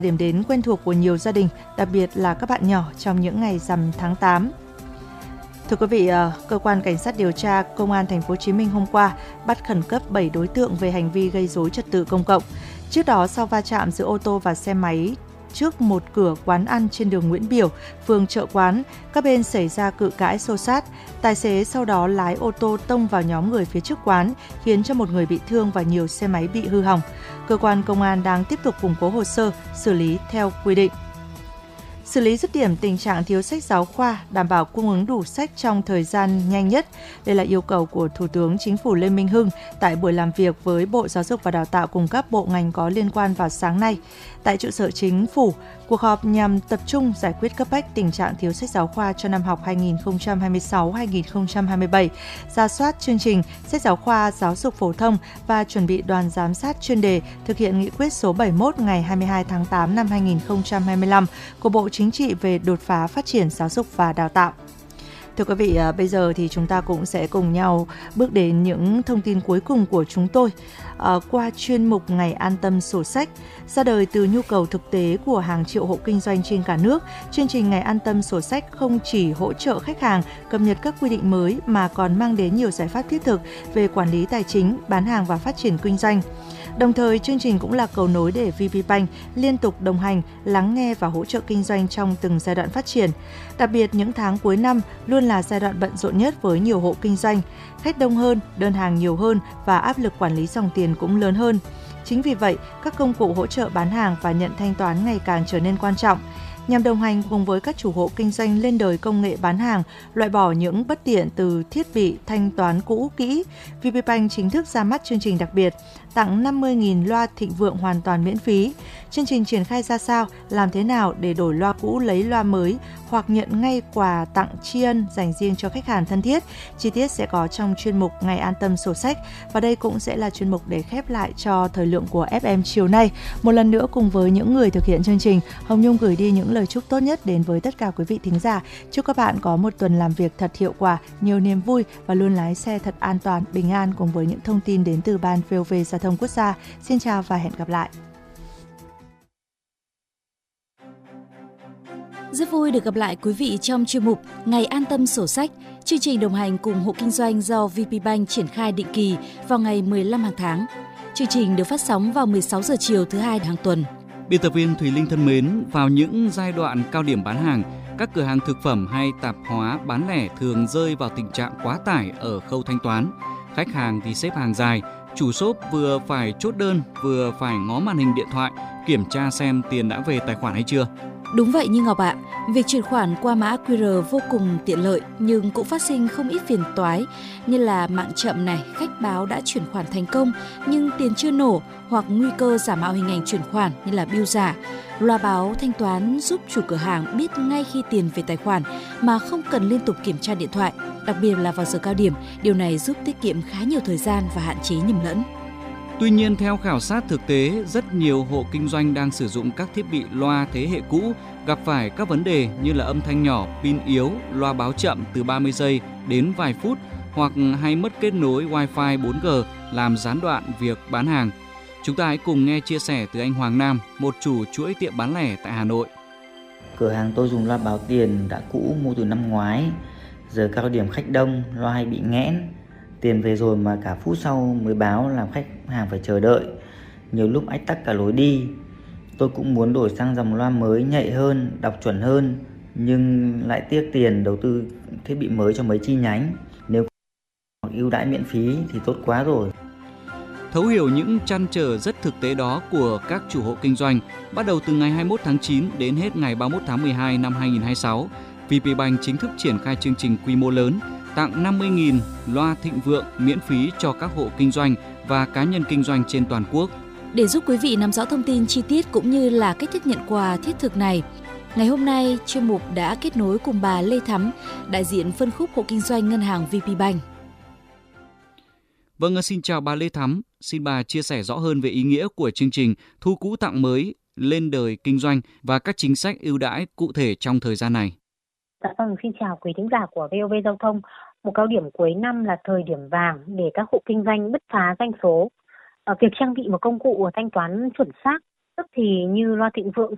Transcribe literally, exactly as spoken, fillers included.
điểm đến quen thuộc của nhiều gia đình, đặc biệt là các bạn nhỏ trong những ngày rằm tháng tám. Thưa quý vị, cơ quan cảnh sát điều tra Công an Thành phố Hồ Chí Minh hôm qua bắt khẩn cấp bảy đối tượng về hành vi gây rối trật tự công cộng. Trước đó, sau va chạm giữa ô tô và xe máy trước một cửa quán ăn trên đường Nguyễn Biểu, phường Chợ Quán, các bên xảy ra cự cãi xô xát. Tài xế sau đó lái ô tô tông vào nhóm người phía trước quán, khiến cho một người bị thương và nhiều xe máy bị hư hỏng. Cơ quan công an đang tiếp tục củng cố hồ sơ, xử lý theo quy định. Xử lý dứt điểm tình trạng thiếu sách giáo khoa, đảm bảo cung ứng đủ sách trong thời gian nhanh nhất. Đây là yêu cầu của Thủ tướng Chính phủ Lê Minh Hưng tại buổi làm việc với Bộ Giáo dục và Đào tạo cùng các bộ ngành có liên quan vào sáng nay. Tại trụ sở Chính phủ, cuộc họp nhằm tập trung giải quyết cấp bách tình trạng thiếu sách giáo khoa cho năm học hai nghìn không trăm hai mươi sáu hai nghìn không trăm hai mươi bảy, rà soát chương trình sách giáo khoa giáo dục phổ thông và chuẩn bị đoàn giám sát chuyên đề thực hiện nghị quyết số bảy mươi mốt ngày hai mươi hai tháng tám năm hai nghìn không trăm hai mươi lăm của Bộ Chính trị về đột phá phát triển giáo dục và đào tạo. Thưa quý vị, bây giờ thì chúng ta cũng sẽ cùng nhau bước đến những thông tin cuối cùng của chúng tôi. À, qua chuyên mục Ngày An Tâm Sổ Sách, ra đời từ nhu cầu thực tế của hàng triệu hộ kinh doanh trên cả nước, chương trình Ngày An Tâm Sổ Sách không chỉ hỗ trợ khách hàng cập nhật các quy định mới mà còn mang đến nhiều giải pháp thiết thực về quản lý tài chính, bán hàng và phát triển kinh doanh. Đồng thời, chương trình cũng là cầu nối để vê pê Bank liên tục đồng hành, lắng nghe và hỗ trợ kinh doanh trong từng giai đoạn phát triển. Đặc biệt, những tháng cuối năm luôn là giai đoạn bận rộn nhất với nhiều hộ kinh doanh. Khách đông hơn, đơn hàng nhiều hơn và áp lực quản lý dòng tiền cũng lớn hơn. Chính vì vậy, các công cụ hỗ trợ bán hàng và nhận thanh toán ngày càng trở nên quan trọng. Nhằm đồng hành cùng với các chủ hộ kinh doanh lên đời công nghệ bán hàng, loại bỏ những bất tiện từ thiết bị thanh toán cũ kỹ, vê pê Bank chính thức ra mắt chương trình đặc biệt, tặng năm mươi nghìn loa Thịnh Vượng hoàn toàn miễn phí. Chương trình triển khai ra sao, làm thế nào để đổi loa cũ lấy loa mới hoặc nhận ngay quà tặng tri ân dành riêng cho khách hàng thân thiết. Chi tiết sẽ có trong chuyên mục Ngày An Tâm Sổ Sách và đây cũng sẽ là chuyên mục để khép lại cho thời lượng của ép em chiều nay. Một lần nữa cùng với những người thực hiện chương trình, Hồng Nhung gửi đi những lời chúc tốt nhất đến với tất cả quý vị thính giả. Chúc các bạn có một tuần làm việc thật hiệu quả, nhiều niềm vui và luôn lái xe thật an toàn, bình an cùng với những thông tin đến từ Ban vê o vê Giao thông Quốc gia. Xin chào và hẹn gặp lại. Rất vui được gặp lại quý vị trong chuyên mục Ngày An Tâm Sổ Sách, chương trình đồng hành cùng hộ kinh doanh do vê pê Bank triển khai định kỳ vào ngày mười lăm hàng tháng. Chương trình được phát sóng vào mười sáu giờ chiều thứ hai hàng tuần. Biên tập viên Thùy Linh thân mến, vào những giai đoạn cao điểm bán hàng, các cửa hàng thực phẩm hay tạp hóa bán lẻ thường rơi vào tình trạng quá tải ở khâu thanh toán. Khách hàng thì xếp hàng dài, chủ shop vừa phải chốt đơn, vừa phải ngó màn hình điện thoại, kiểm tra xem tiền đã về tài khoản hay chưa. Đúng vậy Như Ngọc ạ, việc chuyển khoản qua mã quy rờ vô cùng tiện lợi nhưng cũng phát sinh không ít phiền toái như là mạng chậm này, khách báo đã chuyển khoản thành công nhưng tiền chưa nổ hoặc nguy cơ giả mạo hình ảnh chuyển khoản như là bill giả. Loa báo thanh toán giúp chủ cửa hàng biết ngay khi tiền về tài khoản mà không cần liên tục kiểm tra điện thoại, đặc biệt là vào giờ cao điểm, điều này giúp tiết kiệm khá nhiều thời gian và hạn chế nhầm lẫn. Tuy nhiên, theo khảo sát thực tế, rất nhiều hộ kinh doanh đang sử dụng các thiết bị loa thế hệ cũ gặp phải các vấn đề như là âm thanh nhỏ, pin yếu, loa báo chậm từ ba mươi giây đến vài phút hoặc hay mất kết nối Wi-Fi bốn G làm gián đoạn việc bán hàng. Chúng ta hãy cùng nghe chia sẻ từ anh Hoàng Nam, một chủ chuỗi tiệm bán lẻ tại Hà Nội. Cửa hàng tôi dùng loa báo tiền đã cũ mua từ năm ngoái. Giờ cao điểm khách đông, loa hay bị nghẽn. Tiền về rồi mà cả phút sau mới báo làm khách hàng phải chờ đợi. Nhiều lúc ách tắc cả lối đi. Tôi cũng muốn đổi sang dòng loa mới nhạy hơn, đọc chuẩn hơn, nhưng lại tiếc tiền đầu tư thiết bị mới cho mấy chi nhánh. Nếu có ưu đãi miễn phí thì tốt quá rồi. Thấu hiểu những trăn trở rất thực tế đó của các chủ hộ kinh doanh, bắt đầu từ ngày hai mươi mốt tháng chín đến hết ngày ba mươi mốt tháng mười hai năm hai nghìn không trăm hai mươi sáu, vê pê Bank chính thức triển khai chương trình quy mô lớn, tặng năm mươi nghìn loa Thịnh Vượng miễn phí cho các hộ kinh doanh và cá nhân kinh doanh trên toàn quốc. Để giúp quý vị nắm rõ thông tin chi tiết cũng như là cách thức nhận quà thiết thực này, ngày hôm nay chuyên mục đã kết nối cùng bà Lê Thắm, đại diện phân khúc hộ kinh doanh ngân hàng vê pê Bank. Vâng, xin chào bà Lê Thắm. Xin bà chia sẻ rõ hơn về ý nghĩa của chương trình thu cũ tặng mới, lên đời kinh doanh và các chính sách ưu đãi cụ thể trong thời gian này. Dạ vâng, xin chào quý thính giả của vê o vê Giao thông. Một cao điểm cuối năm là thời điểm vàng để các hộ kinh doanh bứt phá doanh số. Ở việc trang bị một công cụ thanh toán chuẩn xác, tức thì như loa Thịnh Vượng